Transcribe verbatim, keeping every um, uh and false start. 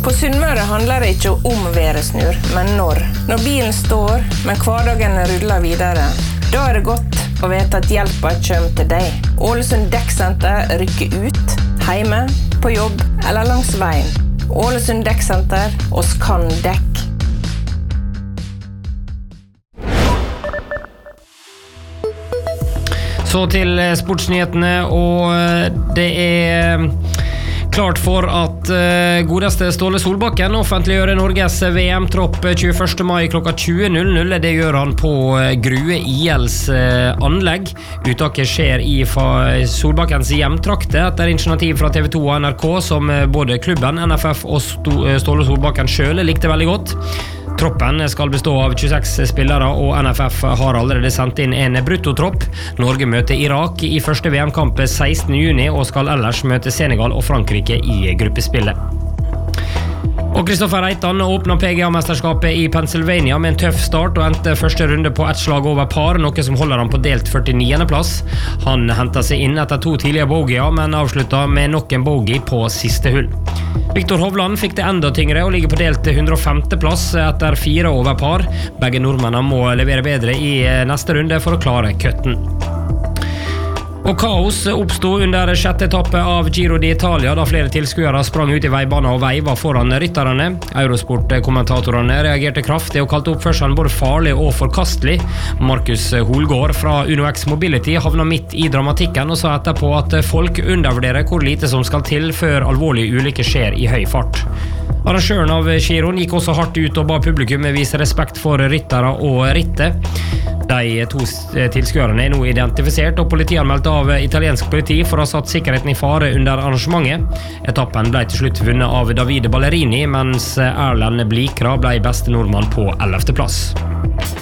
På Sunnmøre handler det ikke om væresnur, men når. Når bilen står, men hverdagen ruller videre, da er det godt å vite at hjelpa kommer til deg. Ålesund Dekksenter rykker ut, hjemme, på jobb eller langs veien. Ålesund Dekksenter, oss kan dekk. Så til sportsnyhetene, og det er klart for at godeste Ståle Solbakken offentliggjør Norges V M-tropp tjueførste mai klokka tjue null null. Det gjør han på Grue I Ls anlegg. Uttaket skjer i Solbakkens hjemtrakte etter initiativ fra T V to og N R K, som både klubben, N F F og Ståle Solbakken selv likte veldig godt. Troppen skal bestå av tjueseks spillere, og N F F har allerede sendt inn en bruttotropp. Norge møter Irak i første V M-kamp sekstende juni, og skal ellers møte Senegal og Frankrike i gruppespillet. Og Kristoffer Reitan åpnet P G A-mesterskapet i Pennsylvania med en tøff start og endte første runde på ett slag over par, noe som holder han på delt førtiniende plass. Han hentet seg inn etter to tidlige bogier, men avsluttet med nok en bogie på siste hull. Viktor Hovland fikk det enda tyngre og ligger på delt hundre og femte plass etter fire over par. Begge nordmennene må levere bedre i neste runde for å klare køtten. Og kaos oppstod under sjette etappe av Giro d'Italia, da flere tilskuere sprang ut i veibanen og veiva foran rytterne. Eurosport-kommentatorene reagerte kraftig og kalte oppførselen både farlig og forkastelig. Markus Holgaard fra UnoX Mobility havna midt i dramatikken og sa etterpå at folk undervurderer hvor lite som skal til før alvorlige ulykker skjer i høy fart. Arrangøren av Giroen gikk også hardt ut og ba publikum vise respekt for ryttere og rittet. De to tilskuerne er nå identifisert, og politiet har meldt av italiensk politi for å ha satt sikkerheten i fare under arrangementet. Etappen ble til slutt vunnet av Davide Ballerini, mens Erlend Blikra ble beste nordmann på ellevte plass.